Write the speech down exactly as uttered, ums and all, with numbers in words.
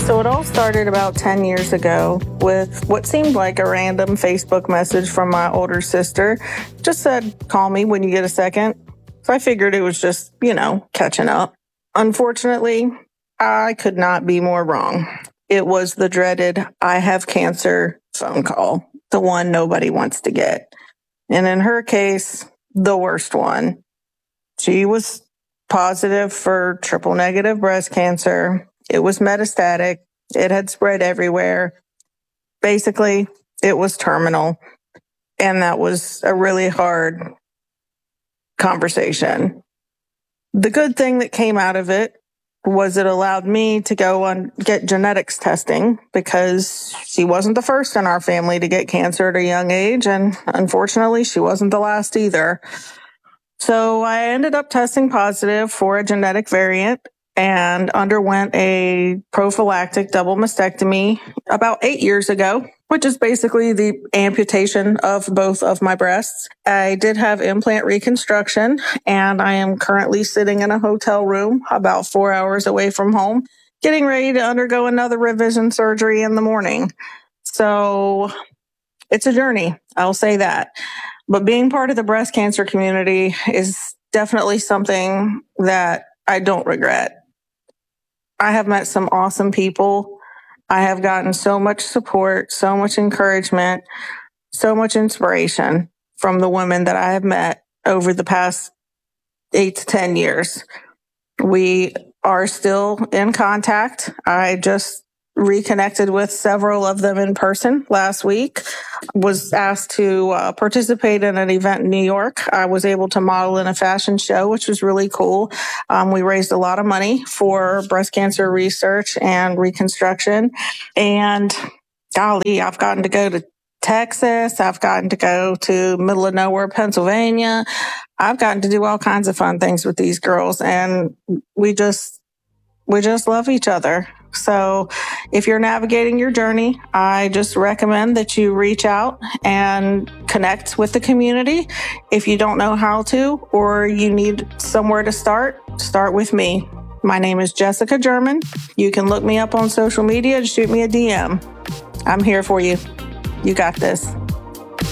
So it all started about ten years ago with what seemed like a random Facebook message from my older sister. Just said, call me when you get a second. So I figured it was just, you know, catching up. Unfortunately, I could not be more wrong. It was the dreaded I have cancer phone call, the one nobody wants to get. And in her case, the worst one. She was positive for triple negative breast cancer. It was metastatic. It had spread everywhere. Basically, it was terminal. And that was a really hard conversation. The good thing that came out of it was it allowed me to go and get genetics testing because she wasn't the first in our family to get cancer at a young age. And unfortunately, she wasn't the last either. So I ended up testing positive for a genetic variant and underwent a prophylactic double mastectomy about eight years ago, which is basically the amputation of both of my breasts. I did have implant reconstruction, and I am currently sitting in a hotel room about four hours away from home, getting ready to undergo another revision surgery in the morning. So it's a journey, I'll say that. But being part of the breast cancer community is definitely something that I don't regret. I have met some awesome people. I have gotten so much support, so much encouragement, so much inspiration from the women that I have met over the past eight to ten years. We are still in contact. I just reconnected with several of them in person last week. Was asked to uh, participate in an event in New York. I was able to model in a fashion show, which was really cool. Um, we raised a lot of money for breast cancer research and reconstruction. And golly, I've gotten to go to Texas. I've gotten to go to middle of nowhere, Pennsylvania. I've gotten to do all kinds of fun things with these girls, and we just we just love each other. So if you're navigating your journey, I just recommend that you reach out and connect with the community. If you don't know how to, or you need somewhere to start, start with me. My name is Jessica German. You can look me up on social media and shoot me a D M. I'm here for you. You got this.